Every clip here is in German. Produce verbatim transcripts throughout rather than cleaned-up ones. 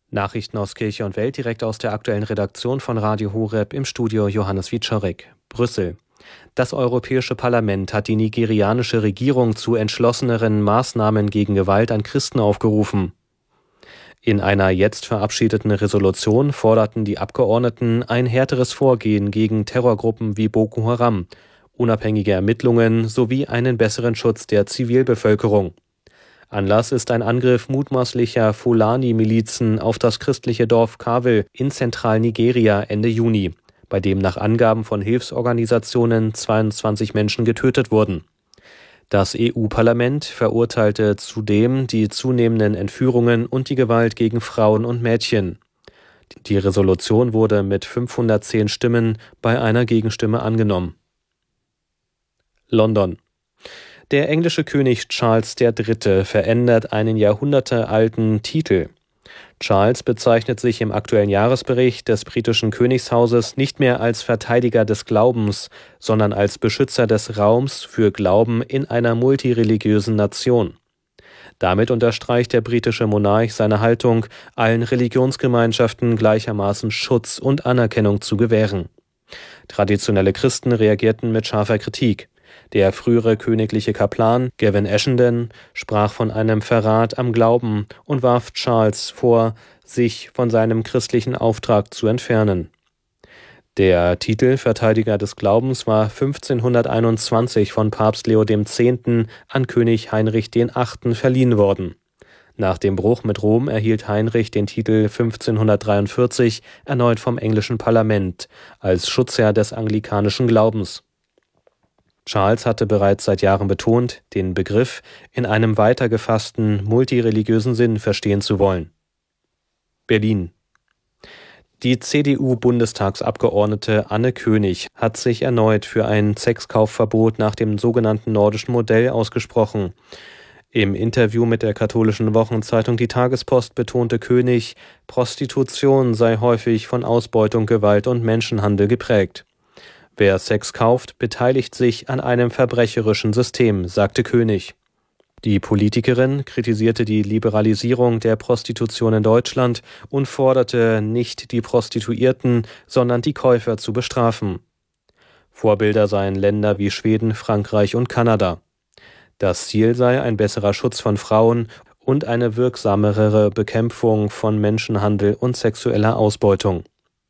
Nachrichten aus Kirche und Welt direkt aus der aktuellen Redaktion von Radio Horeb, im Studio Johannes Wieczorek. Brüssel. Das Europäische Parlament hat die nigerianische Regierung zu entschlosseneren Maßnahmen gegen Gewalt an Christen aufgerufen. In einer jetzt verabschiedeten Resolution forderten die Abgeordneten ein härteres Vorgehen gegen Terrorgruppen wie Boko Haram, unabhängige Ermittlungen sowie einen besseren Schutz der Zivilbevölkerung. Anlass ist ein Angriff mutmaßlicher Fulani-Milizen auf das christliche Dorf Kawel in Zentralnigeria Ende Juni, bei dem nach Angaben von Hilfsorganisationen zweiundzwanzig Menschen getötet wurden. Das E U-Parlament verurteilte zudem die zunehmenden Entführungen und die Gewalt gegen Frauen und Mädchen. Die Resolution wurde mit fünfhundertzehn Stimmen bei einer Gegenstimme angenommen. London. Der englische König Charles der Dritte verändert einen jahrhundertealten Titel. Charles bezeichnet sich im aktuellen Jahresbericht des britischen Königshauses nicht mehr als Verteidiger des Glaubens, sondern als Beschützer des Raums für Glauben in einer multireligiösen Nation. Damit unterstreicht der britische Monarch seine Haltung, allen Religionsgemeinschaften gleichermaßen Schutz und Anerkennung zu gewähren. Traditionelle Christen reagierten mit scharfer Kritik. Der frühere königliche Kaplan Gavin Ashenden sprach von einem Verrat am Glauben und warf Charles vor, sich von seinem christlichen Auftrag zu entfernen. Der Titel Verteidiger des Glaubens war fünfzehnhunderteinundzwanzig von Papst Leo der Zehnte an König Heinrich der Achte verliehen worden. Nach dem Bruch mit Rom erhielt Heinrich den Titel fünfzehnhundertdreiundvierzig erneut vom englischen Parlament als Schutzherr des anglikanischen Glaubens. Charles hatte bereits seit Jahren betont, den Begriff in einem weiter gefassten, multireligiösen Sinn verstehen zu wollen. Berlin. Die C D U-Bundestagsabgeordnete Anne König hat sich erneut für ein Sexkaufverbot nach dem sogenannten nordischen Modell ausgesprochen. Im Interview mit der katholischen Wochenzeitung Die Tagespost betonte König, Prostitution sei häufig von Ausbeutung, Gewalt und Menschenhandel geprägt. Wer Sex kauft, beteiligt sich an einem verbrecherischen System, sagte König. Die Politikerin kritisierte die Liberalisierung der Prostitution in Deutschland und forderte nicht die Prostituierten, sondern die Käufer zu bestrafen. Vorbilder seien Länder wie Schweden, Frankreich und Kanada. Das Ziel sei ein besserer Schutz von Frauen und eine wirksamere Bekämpfung von Menschenhandel und sexueller Ausbeutung.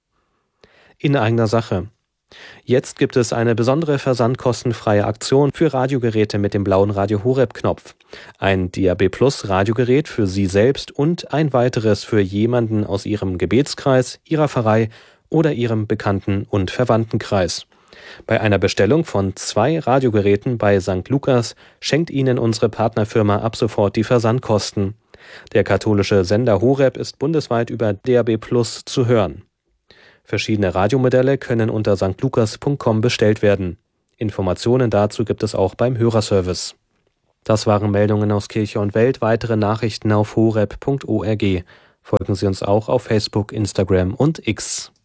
In eigener Sache. Jetzt gibt es eine besondere versandkostenfreie Aktion für Radiogeräte mit dem blauen Radio Horeb-Knopf. Ein D A B Plus Radiogerät für Sie selbst und ein weiteres für jemanden aus Ihrem Gebetskreis, Ihrer Pfarrei oder Ihrem Bekannten- und Verwandtenkreis. Bei einer Bestellung von zwei Radiogeräten bei Sankt Lukas schenkt Ihnen unsere Partnerfirma ab sofort die Versandkosten. Der katholische Sender Horeb ist bundesweit über D A B Plus zu hören. Verschiedene Radiomodelle können unter sanktlukas punkt com bestellt werden. Informationen dazu gibt es auch beim Hörerservice. Das waren Meldungen aus Kirche und Welt. Weitere Nachrichten auf horeb punkt org. Folgen Sie uns auch auf Facebook, Instagram und X.